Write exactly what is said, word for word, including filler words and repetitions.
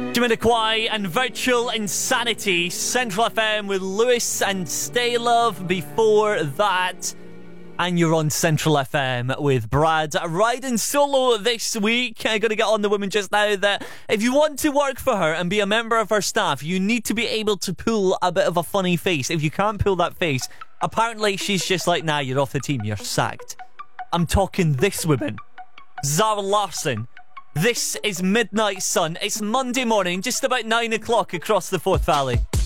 Jamiroquai and Virtual Insanity, Central F M with Lewis and Stay Love before that. And you're on Central F M with Brad riding solo this week. I'm going to get on the woman just now that if you want to work for her and be a member of her staff, you need to be able to pull a bit of a funny face. If you can't pull that face, apparently she's just like, nah, you're off the team, you're sacked. I'm talking this woman, Zara Larsson. This is Midnight Sun. It's Monday morning, just about nine o'clock across the Forth Valley.